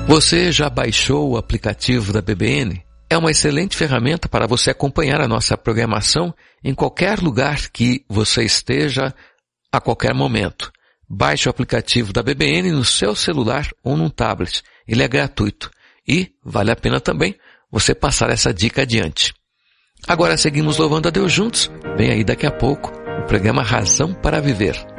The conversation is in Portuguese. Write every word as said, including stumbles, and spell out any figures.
Você já baixou o aplicativo da B B N? É uma excelente ferramenta para você acompanhar a nossa programação em qualquer lugar que você esteja, a qualquer momento. Baixe o aplicativo da B B N no seu celular ou num tablet. Ele é gratuito e vale a pena também você passar essa dica adiante. Agora seguimos louvando a Deus juntos. Vem aí daqui a pouco o programa Razão para Viver.